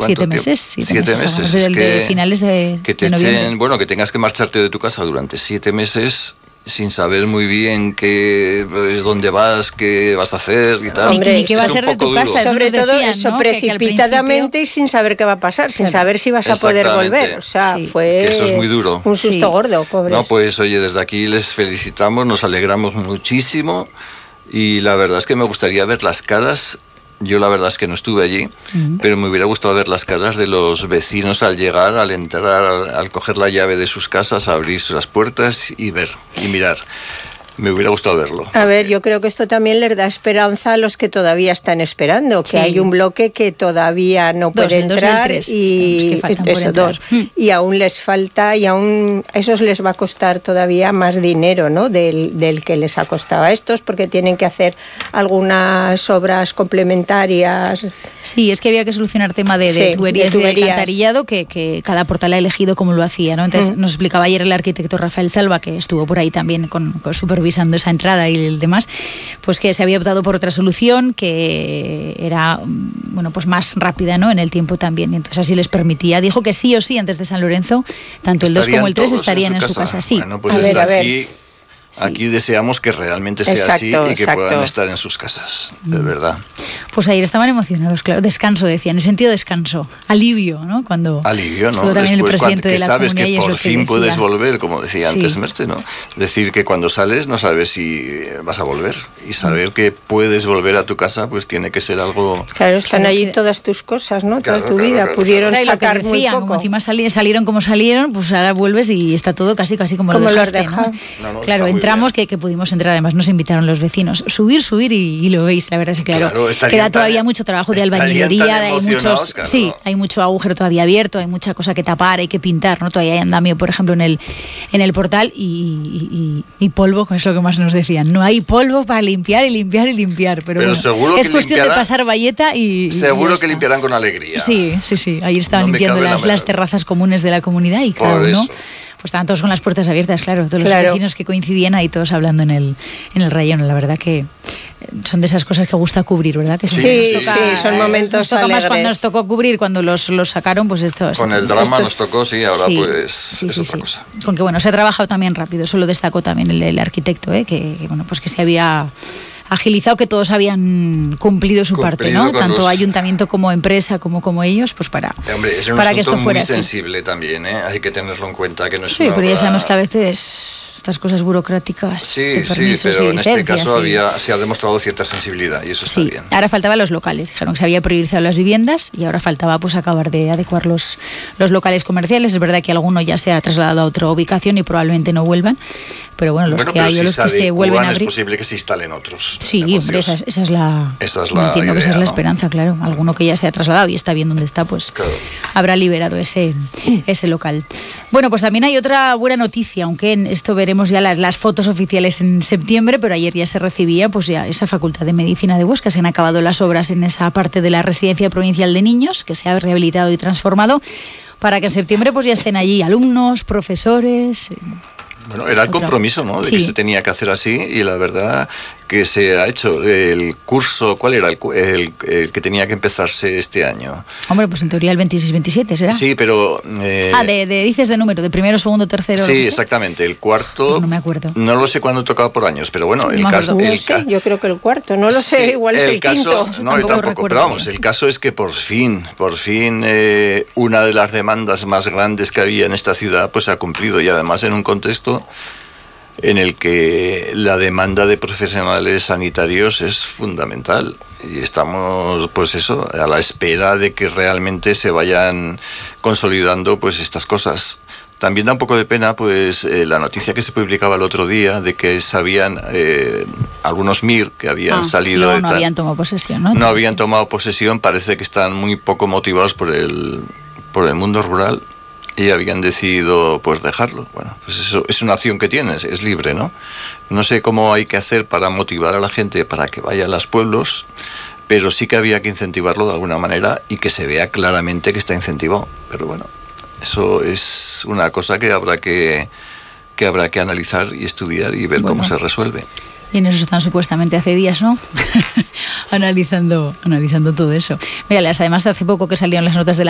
¿Cuánto 7 meses. tiempo? 7 meses. Desde finales de noviembre. Bueno, que tengas que marcharte de tu casa durante 7 meses sin saber muy bien qué es dónde vas, qué vas a hacer y tal. Hombre, ni qué va a ser de tu casa. Sobre todo decían, eso, ¿no? precipitadamente y sin saber qué va a pasar, sin saber si vas a poder volver. O sea, fue que eso es muy duro. Un susto gordo, pobres. No, pues oye, desde aquí les felicitamos, nos alegramos muchísimo y la verdad es que me gustaría ver las caras. Yo la verdad es que no estuve allí, pero me hubiera gustado ver las caras de los vecinos al llegar, al entrar, al coger la llave de sus casas, abrir las puertas y ver y mirar. Me hubiera gustado verlo. A ver, yo creo que esto también les da esperanza a los que todavía están esperando, que hay un bloque que todavía no puede entrar y aún les falta y aún a esos les va a costar todavía más dinero, ¿no? del que les ha costado a estos, porque tienen que hacer algunas obras complementarias. Sí, es que había que solucionar tema de tuberías y de alcantarillado que cada portal ha elegido cómo lo hacía, ¿no? Entonces nos explicaba ayer el arquitecto Rafael Zalba, que estuvo por ahí también con supervisando esa entrada y el demás, pues que se había optado por otra solución que era, bueno, pues más rápida, ¿no? En el tiempo también. Y entonces así les permitía. Dijo que sí o sí antes de San Lorenzo, tanto el 2 como el 3 estarían en su casa. Sí. Bueno, pues desde aquí. Aquí deseamos que realmente sea así y que puedan estar en sus casas, de verdad. Pues ayer estaban emocionados, claro. Descanso, decían, en sentido descanso. Alivio, ¿no? Alivio, ¿no? También el presidente de la sabes comunidad que por fin puedes volver, como decía antes Merche, ¿no? Decir que cuando sales no sabes si vas a volver. Y saber que puedes volver a tu casa, pues tiene que ser algo... Claro, están allí todas tus cosas, ¿no? Toda tu vida. Pudieron sacar muy poco. Como encima salieron como salieron, pues ahora vuelves y está todo casi como lo dejaste, ¿no? Claro, entramos, que pudimos entrar, además nos invitaron los vecinos. Subir y lo veis, la verdad es que claro queda todavía mucho trabajo de albañilería, hay mucho agujero todavía abierto, hay mucha cosa que tapar, hay que pintar, ¿no? Todavía hay andamio, por ejemplo, en el portal y polvo, que es lo que más nos decían. No hay polvo para limpiar, pero bueno, seguro es cuestión de pasar bayeta y seguro que limpiarán con alegría. Sí, ahí estaban limpiando las terrazas comunes de la comunidad y cada uno... Pues estaban todos con las puertas abiertas, claro. Todos los vecinos que coincidían ahí todos hablando en el rayón. La verdad que son de esas cosas que gusta cubrir, ¿verdad? Que sí, son momentos nos toca alegres. Más cuando nos tocó cubrir, cuando los sacaron, pues esto... Con el drama nos tocó, ahora pues es otra cosa. Con que, bueno, se ha trabajado también rápido. Eso lo destacó también el arquitecto, que bueno, pues que se había... agilizado, que todos habían cumplido su parte, ¿no? Tanto ayuntamiento como empresa como ellos, pues para que esto fuera muy sensible también, ¿eh? Hay que tenerlo en cuenta, que no es pero ya sabemos que a veces estas cosas burocráticas pero en este caso se ha demostrado cierta sensibilidad y eso está bien. Ahora faltaban los locales, dijeron que se había priorizado las viviendas y ahora faltaba pues acabar de adecuar los locales comerciales. Es verdad que alguno ya se ha trasladado a otra ubicación y probablemente no vuelvan, pero bueno, los que hay o los que se vuelven a abrir... es posible que se instalen otros. Sí, hombre, esa es la entiendo idea, que esa es la esperanza, claro. Alguno que ya se ha trasladado y está bien donde está, pues habrá liberado ese local. Bueno, pues también hay otra buena noticia, aunque en esto veremos ya las fotos oficiales en septiembre, pero ayer ya se recibía pues ya esa Facultad de Medicina de Huesca. Se han acabado las obras en esa parte de la Residencia Provincial de Niños, que se ha rehabilitado y transformado, para que en septiembre pues ya estén allí alumnos, profesores... Bueno, era el compromiso, ¿no? De que se tenía que hacer así y la verdad que se ha hecho. El curso, ¿cuál era el que tenía que empezarse este año? Hombre, pues en teoría el 26-27 será. Sí, pero... dices de número, de primero, segundo, tercero... Sí, exactamente. El cuarto... Pues no me acuerdo. No lo sé cuándo tocaba por años, pero bueno, el caso... yo creo que el cuarto, no lo sé, igual es el quinto. No, yo tampoco, pero vamos, el caso es que por fin, una de las demandas más grandes que había en esta ciudad pues se ha cumplido y además en un contexto en el que la demanda de profesionales sanitarios es fundamental y estamos pues eso, a la espera de que realmente se vayan consolidando pues estas cosas. También da un poco de pena pues la noticia que se publicaba el otro día de que sabían algunos MIR que habían salido no habían tomado posesión, ¿no? No habían tomado posesión, parece que están muy poco motivados por el mundo rural y habían decidido pues dejarlo. Bueno, pues eso es una opción que tienes, es libre, ¿no? No sé cómo hay que hacer para motivar a la gente para que vaya a los pueblos, pero sí que había que incentivarlo de alguna manera y que se vea claramente que está incentivado. Pero bueno, eso es una cosa que habrá que analizar y estudiar y ver cómo se resuelve. Y en eso están supuestamente hace días, ¿no? analizando todo eso. Mira, además hace poco que salieron las notas de la